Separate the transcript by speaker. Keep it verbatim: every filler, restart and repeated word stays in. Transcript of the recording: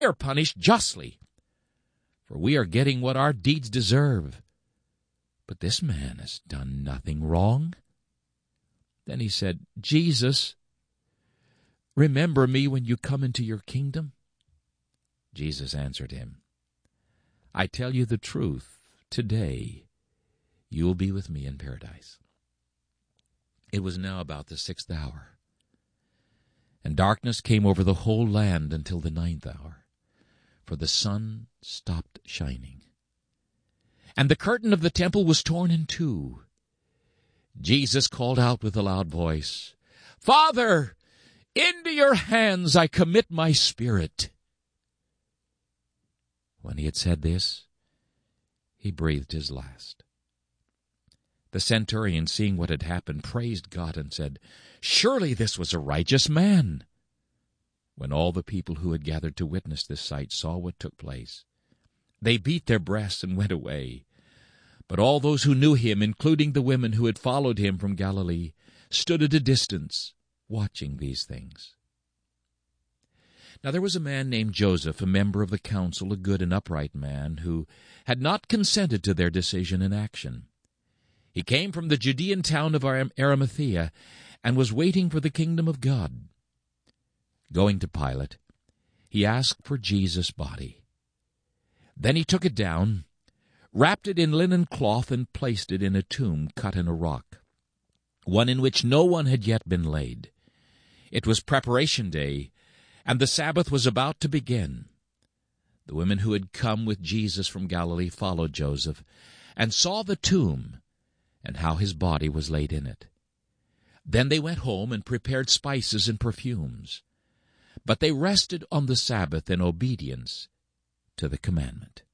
Speaker 1: are punished justly, for we are getting what our deeds deserve. But this man has done nothing wrong." Then he said, "Jesus, remember me when you come into your kingdom." Jesus answered him, "I tell you the truth, today you will be with me in paradise." It was now about the sixth hour, and darkness came over the whole land until the ninth hour, for the sun stopped shining. And the curtain of the temple was torn in two. Jesus called out with a loud voice, "Father, into your hands I commit my spirit." When he had said this, he breathed his last. The centurion, seeing what had happened, praised God and said, "Surely this was a righteous man." When all the people who had gathered to witness this sight saw what took place, they beat their breasts and went away. But all those who knew him, including the women who had followed him from Galilee, stood at a distance, watching these things. Now there was a man named Joseph, a member of the council, a good and upright man, who had not consented to their decision and action. He came from the Judean town of Arimathea, and was waiting for the kingdom of God. Going to Pilate, he asked for Jesus' body. Then he took it down, wrapped it in linen cloth, and placed it in a tomb cut in a rock, one in which no one had yet been laid. It was preparation day, and the Sabbath was about to begin. The women who had come with Jesus from Galilee followed Joseph, and saw the tomb, and how his body was laid in it. Then they went home and prepared spices and perfumes. But they rested on the Sabbath in obedience to the commandment.